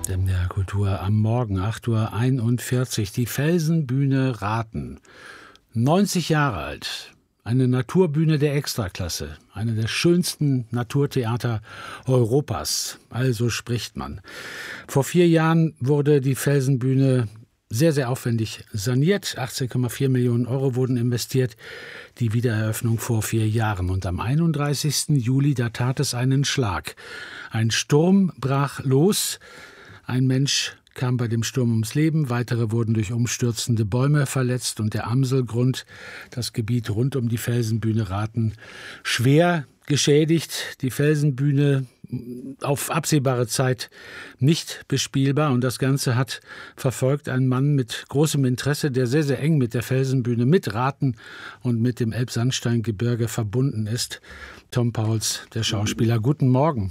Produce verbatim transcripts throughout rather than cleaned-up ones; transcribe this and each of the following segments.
M D R Kultur am Morgen, acht Uhr einundvierzig, die Felsenbühne Rathen. neunzig Jahre alt, eine Naturbühne der Extraklasse, eine der schönsten Naturtheater Europas, also spricht man. Vor vier Jahren wurde die Felsenbühne sehr, sehr aufwendig saniert. achtzehn Komma vier Millionen Euro wurden investiert. Die Wiedereröffnung vor vier Jahren. Und am einunddreißigsten Juli, da tat es einen Schlag. Ein Sturm brach los. Ein Mensch kam bei dem Sturm ums Leben. Weitere wurden durch umstürzende Bäume verletzt. Und der Amselgrund, das Gebiet rund um die Felsenbühne Rathen, schwer geschädigt. Die Felsenbühne auf absehbare Zeit nicht bespielbar. Und das Ganze hat verfolgt ein Mann mit großem Interesse, der sehr, sehr eng mit der Felsenbühne, mit Rathen und mit dem Elbsandsteingebirge verbunden ist. Tom Pauls, der Schauspieler. Guten Morgen.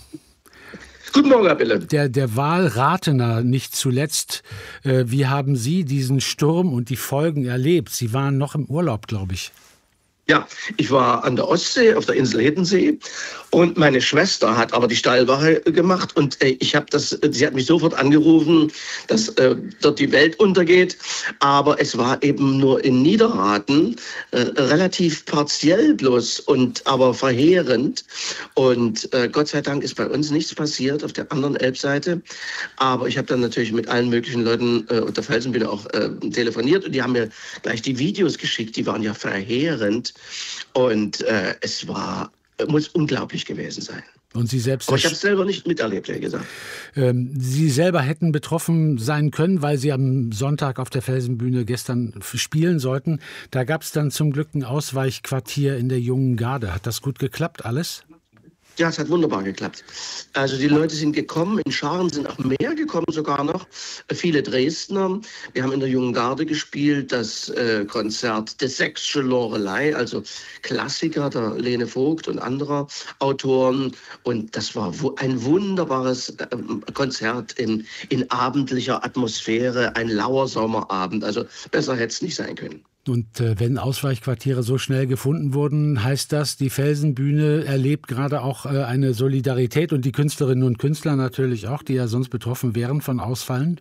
Guten Morgen, Herr Bille. Der, der Wahlrathener nicht zuletzt. Äh, wie haben Sie diesen Sturm und die Folgen erlebt? Sie waren noch im Urlaub, glaube ich. Ja, ich war an der Ostsee, auf der Insel Hiddensee, und meine Schwester hat aber die Stallwache gemacht und äh, ich habe das, sie hat mich sofort angerufen, dass äh, dort die Welt untergeht, aber es war eben nur in Niederrathen, äh, relativ partiell bloß und aber verheerend, und äh, Gott sei Dank ist bei uns nichts passiert auf der anderen Elbseite, aber ich habe dann natürlich mit allen möglichen Leuten äh, und der Felsenbühne auch äh, telefoniert, und die haben mir gleich die Videos geschickt, die waren ja verheerend. Und äh, es war, muss unglaublich gewesen sein. Und Sie selbst? Aber ich habe es selber nicht miterlebt, ehrlich gesagt. Ähm, Sie selber hätten betroffen sein können, weil Sie am Sonntag auf der Felsenbühne gestern spielen sollten. Da gab es dann zum Glück ein Ausweichquartier in der Jungen Garde. Hat das gut geklappt, alles? Ja, es hat wunderbar geklappt. Also die Leute sind gekommen, in Scharen sind auch mehr gekommen sogar noch. Viele Dresdner. Wir haben in der Jungen Garde gespielt, das äh, Konzert De Sächsische Lorelei, also Klassiker der Lene Vogt und anderer Autoren. Und das war ein wunderbares äh, Konzert in, in abendlicher Atmosphäre, ein lauer Sommerabend. Also besser hätte es nicht sein können. Und äh, wenn Ausweichquartiere so schnell gefunden wurden, heißt das, die Felsenbühne erlebt gerade auch äh, eine Solidarität, und die Künstlerinnen und Künstler natürlich auch, die ja sonst betroffen wären von Ausfallen?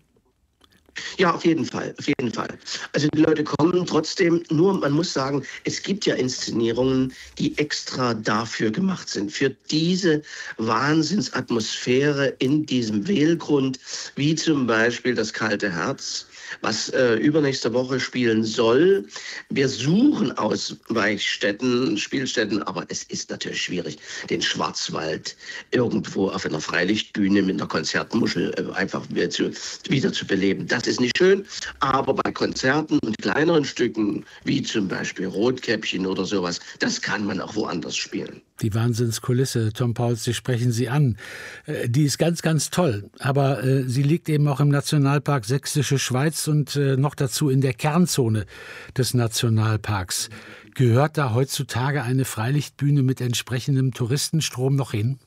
Ja, auf jeden Fall, auf jeden Fall. Also die Leute kommen trotzdem, nur man muss sagen, es gibt ja Inszenierungen, die extra dafür gemacht sind, für diese Wahnsinnsatmosphäre in diesem Wehlgrund, wie zum Beispiel das Kalte Herz, was äh, übernächste Woche spielen soll. Wir suchen Ausweichstätten, Spielstätten, aber es ist natürlich schwierig, den Schwarzwald irgendwo auf einer Freilichtbühne mit einer Konzertmuschel äh, einfach wieder zu, wieder zu beleben. Das ist nicht schön, aber bei Konzerten und kleineren Stücken, wie zum Beispiel Rotkäppchen oder sowas, das kann man auch woanders spielen. Die Wahnsinnskulisse, Tom Pauls, Sie sprechen sie an. Die ist ganz, ganz toll. Aber äh, sie liegt eben auch im Nationalpark Sächsische Schweiz und äh, noch dazu in der Kernzone des Nationalparks. Gehört da heutzutage eine Freilichtbühne mit entsprechendem Touristenstrom noch hin?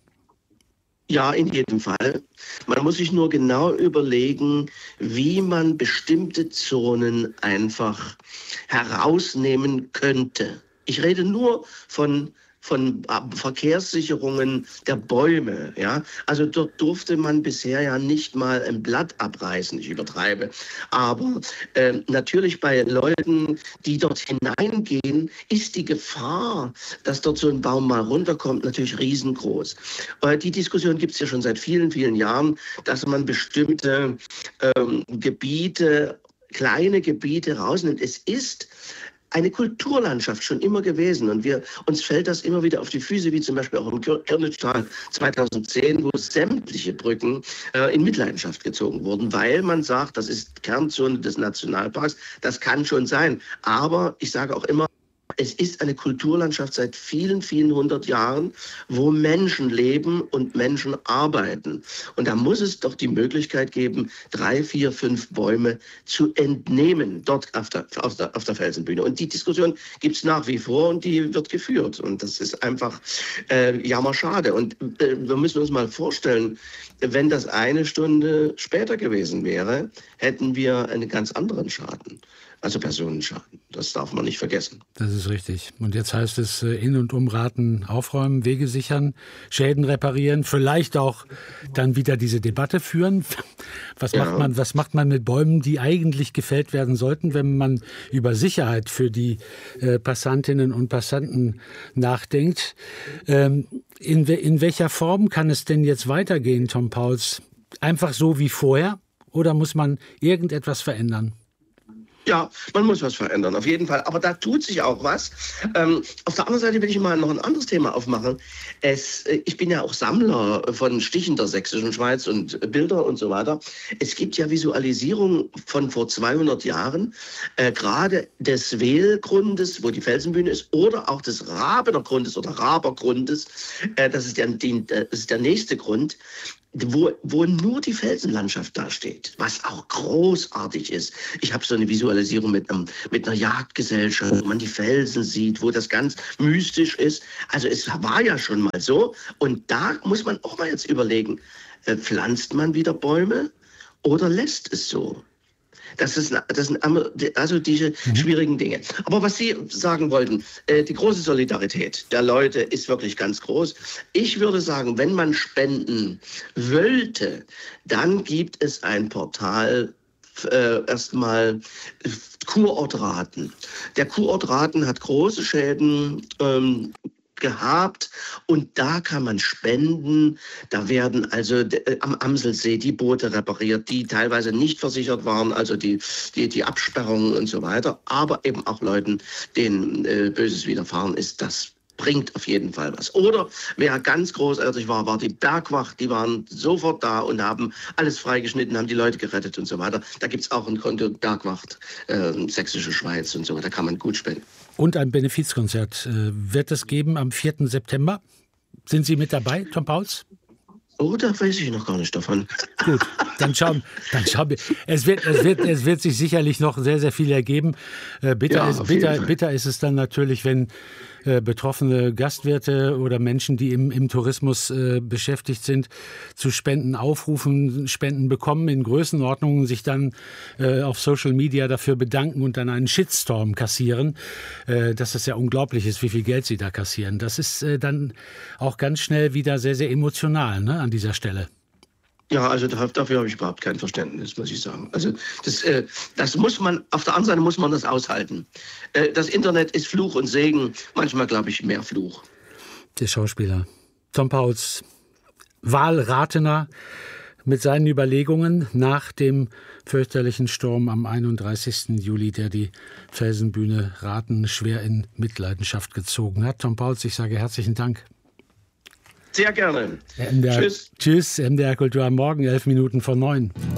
Ja, in jedem Fall. Man muss sich nur genau überlegen, wie man bestimmte Zonen einfach herausnehmen könnte. Ich rede nur von von Verkehrssicherungen der Bäume, ja. Also dort durfte man bisher ja nicht mal ein Blatt abreißen, ich übertreibe. Aber äh, natürlich bei Leuten, die dort hineingehen, ist die Gefahr, dass dort so ein Baum mal runterkommt, natürlich riesengroß. Äh, die Diskussion gibt es ja schon seit vielen, vielen Jahren, dass man bestimmte ähm, Gebiete, kleine Gebiete rausnimmt. Es ist eine Kulturlandschaft schon immer gewesen, und wir, uns fällt das immer wieder auf die Füße, wie zum Beispiel auch im Kirnitztal zweitausendzehn, wo sämtliche Brücken äh, in Mitleidenschaft gezogen wurden, weil man sagt, das ist Kernzone des Nationalparks, das kann schon sein. Aber ich sage auch immer, es ist eine Kulturlandschaft seit vielen, vielen hundert Jahren, wo Menschen leben und Menschen arbeiten. Und da muss es doch die Möglichkeit geben, drei, vier, fünf Bäume zu entnehmen, dort auf der, auf der, auf der Felsenbühne. Und die Diskussion gibt es nach wie vor, und die wird geführt. Und das ist einfach äh, jammerschade. Und äh, wir müssen uns mal vorstellen, wenn das eine Stunde später gewesen wäre, hätten wir einen ganz anderen Schaden. Also Personenschaden, das darf man nicht vergessen. Das ist richtig. Und jetzt heißt es in- und umraten, aufräumen, Wege sichern, Schäden reparieren, vielleicht auch dann wieder diese Debatte führen. Was Ja. macht man, was macht man mit Bäumen, die eigentlich gefällt werden sollten, wenn man über Sicherheit für die äh, Passantinnen und Passanten nachdenkt? Ähm, in, in welcher Form kann es denn jetzt weitergehen, Tom Pauls? Einfach so wie vorher? Oder muss man irgendetwas verändern? Ja, man muss was verändern, auf jeden Fall. Aber da tut sich auch was. Ähm, auf der anderen Seite will ich mal noch ein anderes Thema aufmachen. Es, äh, ich bin ja auch Sammler von Stichen der Sächsischen Schweiz und äh, Bilder und so weiter. Es gibt ja Visualisierungen von vor zweihundert Jahren, äh, gerade des Wehlgrundes, wo die Felsenbühne ist, oder auch des Rabener Grundes oder Rabergrundes. Äh, das ist der, die, das ist der nächste Grund. Wo, wo nur die Felsenlandschaft dasteht, was auch großartig ist. Ich habe so eine Visualisierung mit, einem, mit einer Jagdgesellschaft, wo man die Felsen sieht, wo das ganz mystisch ist. Also es war ja schon mal so. Und da muss man auch mal jetzt überlegen, äh, pflanzt man wieder Bäume oder lässt es so? Das, ist, das sind also diese mhm. schwierigen Dinge. Aber was Sie sagen wollten, äh, die große Solidarität der Leute ist wirklich ganz groß. Ich würde sagen, wenn man spenden wollte, dann gibt es ein Portal, äh, erstmal Kurortraten. Der Kurortraten hat große Schäden ähm, gehabt und da kann man spenden. Da werden also äh, am Amselsee die Boote repariert, die teilweise nicht versichert waren, also die, die, die Absperrungen und so weiter, aber eben auch Leuten, denen äh, Böses widerfahren ist. Das bringt auf jeden Fall was. Oder wer ganz großartig war, war die Bergwacht. Die waren sofort da und haben alles freigeschnitten, haben die Leute gerettet und so weiter. Da gibt es auch ein Konto Bergwacht, äh, Sächsische Schweiz und so. Da kann man gut spenden. Und ein Benefizkonzert äh, wird es geben am vierten September. Sind Sie mit dabei, Tom Pauls? Oh, da weiß ich noch gar nicht davon. Gut, dann schauen, dann schauen wir. Es wird, es wird, es wird sich sicherlich noch sehr, sehr viel ergeben. Äh, bitter, Ja, ist, auf jeden bitter, Fall. bitter ist es dann natürlich, wenn äh, betroffene Gastwirte oder Menschen, die im, im Tourismus äh, beschäftigt sind, zu Spenden aufrufen, Spenden bekommen in Größenordnungen, sich dann äh, auf Social Media dafür bedanken und dann einen Shitstorm kassieren. Äh, dass es ja unglaublich ist, wie viel Geld sie da kassieren. Das ist äh, dann auch ganz schnell wieder sehr, sehr emotional, ne, an dieser Stelle. Ja, also dafür habe ich überhaupt kein Verständnis, muss ich sagen. Also das, äh, das muss man, auf der anderen Seite muss man das aushalten. Äh, das Internet ist Fluch und Segen, manchmal glaube ich mehr Fluch. Der Schauspieler Tom Pauls, Wahlratener mit seinen Überlegungen nach dem fürchterlichen Sturm am einunddreißigsten Juli, der die Felsenbühne Raten schwer in Mitleidenschaft gezogen hat. Tom Pauls, ich sage herzlichen Dank. Sehr gerne. M D R, Tschüss. Tschüss, M D R Kultur am Morgen, elf Minuten vor neun.